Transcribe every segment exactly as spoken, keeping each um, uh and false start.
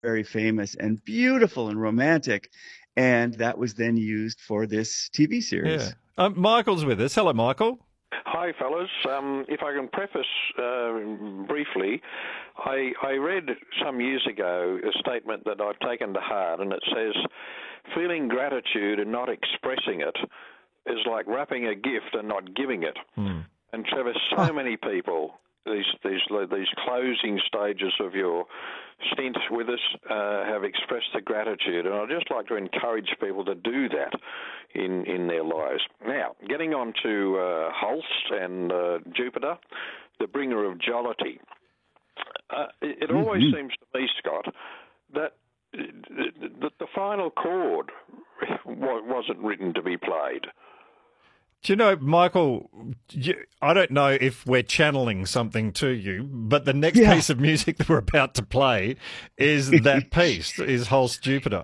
very famous and beautiful and romantic. And that was then used for this T V Yeah. series. Um, Michael's with us. Hello, Michael. Hi, fellas. Um, if I can preface uh, briefly, I, I read some years ago a statement that I've taken to heart, and it says, feeling gratitude and not expressing it is like wrapping a gift and not giving it. Hmm. And Trevor, so many people, these these these closing stages of your stint with us, uh, have expressed the gratitude, and I'd just like to encourage people to do that in in their lives. Now, getting on to uh, Holst and uh, Jupiter, the bringer of jollity. Uh, it, it always Mm-hmm. seems to me, Scott, that the, the final chord wasn't written to be played. Do you know, Michael, you, I don't know if we're channeling something to you, but the next Yeah. piece of music that we're about to play is that piece, is Holst Jupiter.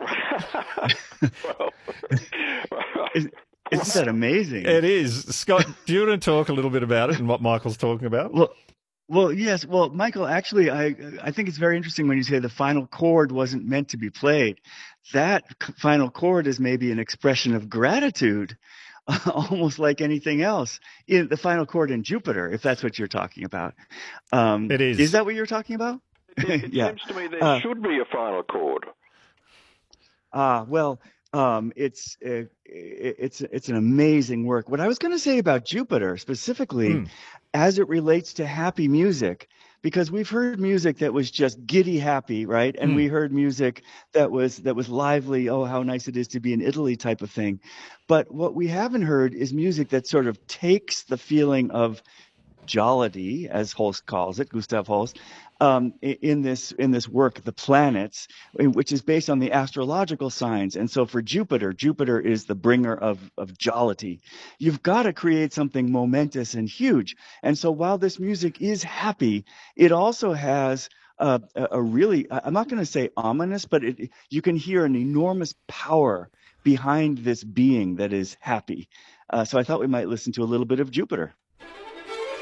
well, Is, isn't that amazing? It is. Scott, do you want to talk a little bit about it and what Michael's talking about? Well, well, yes. Well, Michael, actually, I I think it's very interesting when you say the final chord wasn't meant to be played. That c- final chord is maybe an expression of gratitude, almost like anything else. In the final chord in Jupiter, if that's what you're talking about. Um, It is is. that what you're talking about? it, it Yeah. seems to me there Uh, should be a final chord. Ah, well, um, it's uh, it's it's an amazing work. What I was going to say about Jupiter specifically, Mm, as it relates to happy music, because we've heard music that was just giddy happy, right? And mm. we heard music that was that was lively, oh, how nice it is to be in Italy type of thing. But what we haven't heard is music that sort of takes the feeling of jollity, as Holst calls it, Gustav Holst, um, in this in this work, The Planets, which is based on the astrological signs. And so for Jupiter, Jupiter is the bringer of of jollity. You've got to create something momentous and huge. And so while this music is happy, it also has a, a a really, I'm not going to say ominous, but it, you can hear an enormous power behind this being that is happy. Uh, so I thought we might listen to a little bit of Jupiter.